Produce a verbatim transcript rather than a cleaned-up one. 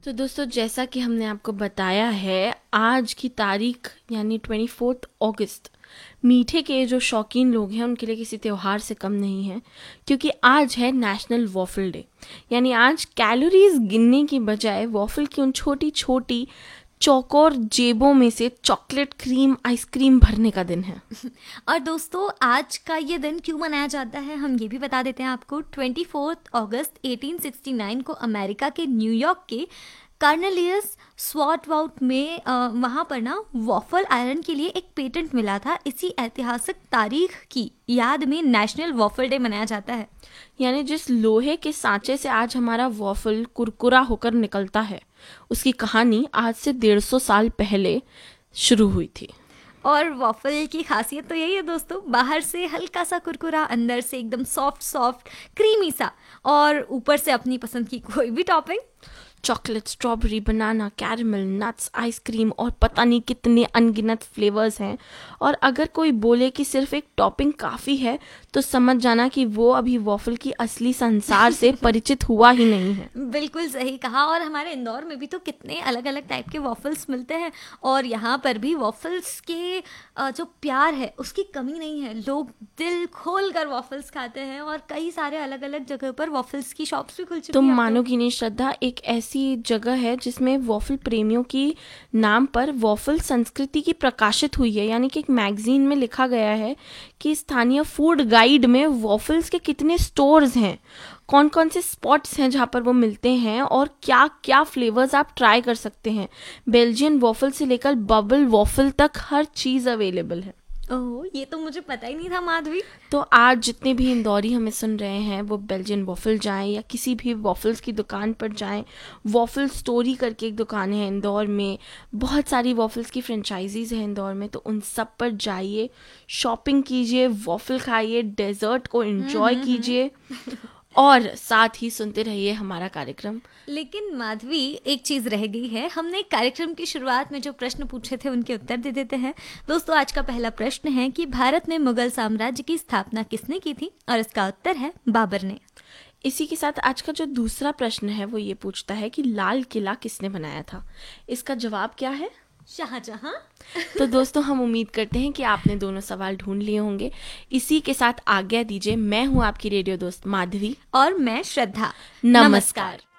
तो दोस्तों, जैसा कि हमने आपको बताया है, आज की तारीख यानी ट्वेंटी फोर्थ अगस्त मीठे के जो शौकीन लोग हैं उनके लिए किसी त्यौहार से कम नहीं है, क्योंकि आज है नेशनल वॉफल डे। यानी आज कैलोरीज गिनने की बजाय वॉफल की उन छोटी छोटी चौकोर जेबों में से चॉकलेट क्रीम आइसक्रीम भरने का दिन है। और दोस्तों, आज का ये दिन क्यों मनाया जाता है हम ये भी बता देते हैं आपको। ट्वेंटी फोर्थ अगस्त एटीन सिक्सटी नाइन को अमेरिका के न्यूयॉर्क के कार्नेलियस स्वॉटवाउट में अ, वहाँ पर ना वॉफल आयरन के लिए एक पेटेंट मिला था। इसी ऐतिहासिक तारीख की याद में नेशनल वॉफल डे मनाया जाता है। यानी जिस लोहे के सांचे से आज हमारा वॉफल कुरकुरा होकर निकलता है, उसकी कहानी आज से डेढ़ सौ साल पहले शुरू हुई थी। और वॉफल की खासियत तो यही है दोस्तों, बाहर से हल्का सा कुरकुरा, अंदर से एकदम सॉफ्ट सॉफ्ट क्रीमी सा, और ऊपर से अपनी पसंद की कोई भी टॉपिंग। चॉकलेट, स्ट्रॉबेरी, बनाना, कैरमल, नट्स, आइसक्रीम और पता नहीं कितने अनगिनत फ्लेवर्स हैं। और अगर कोई बोले कि सिर्फ एक टॉपिंग काफ़ी है, तो समझ जाना कि वो अभी वॉफल की असली संसार से परिचित हुआ ही नहीं है। बिल्कुल सही कहा। और हमारे इंदौर में भी तो कितने अलग अलग टाइप के वॉफल्स मिलते हैं, और यहाँ पर भी वॉफल्स के अ, जो प्यार है उसकी कमी नहीं है। लोग दिल खोल कर वॉफल्स खाते हैं, और कई सारे अलग अलग जगह पर वॉफल्स की शॉप्स भी खुल चुकी तुम हैं अब तो। मानोगी नहीं श्रद्धा, एक ऐसी जगह है जिसमें वॉफल प्रेमियों की नाम पर वॉफल संस्कृति की प्रकाशित हुई है। यानी कि एक मैगजीन में लिखा गया है कि स्थानीय फूड गाइड में वॉफल्स के कितने स्टोर्स हैं, कौन कौन से स्पॉट्स हैं जहाँ पर वो मिलते हैं, और क्या क्या फ्लेवर्स आप ट्राई कर सकते हैं। बेल्जियन वॉफल से लेकर बबल वॉफल तक हर चीज़ अवेलेबल है। ओह, ये तो मुझे पता ही नहीं था माधवी। तो आज जितने भी इंदौरी हमें सुन रहे हैं, वो बेल्जियन वॉफल जाएं या किसी भी वॉफल्स की दुकान पर जाएं। वॉफल स्टोरी करके एक दुकान है इंदौर में, बहुत सारी वॉफल्स की फ्रेंचाइजीज हैं इंदौर में, तो उन सब पर जाइए, शॉपिंग कीजिए, वॉफल खाइए, डेजर्ट को एंजॉय कीजिए और साथ ही सुनते रहिए हमारा कार्यक्रम। लेकिन माधवी, एक चीज रह गई है। हमने कार्यक्रम की शुरुआत में जो प्रश्न पूछे थे उनके उत्तर दे देते हैं। दोस्तों, आज का पहला प्रश्न है कि भारत में मुगल साम्राज्य की स्थापना किसने की थी, और इसका उत्तर है बाबर ने। इसी के साथ आज का जो दूसरा प्रश्न है वो ये पूछता है कि लाल किला किसने बनाया था। इसका जवाब क्या है? शाहजहां। तो दोस्तों, हम उम्मीद करते हैं कि आपने दोनों सवाल ढूंढ लिए होंगे। इसी के साथ आज्ञा दीजिए। मैं हूं आपकी रेडियो दोस्त माधवी, और मैं श्रद्धा। नमस्कार।